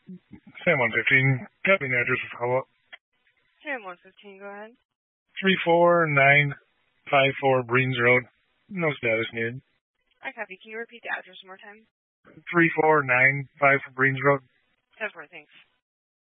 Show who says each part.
Speaker 1: Sam 115, copy the address of follow-up.
Speaker 2: Sam 115, go ahead.
Speaker 1: 34954 Breens Road. No status needed.
Speaker 2: I copy. Can you repeat the address one more time?
Speaker 1: 3495 Breens Road.
Speaker 2: 10-4, thanks.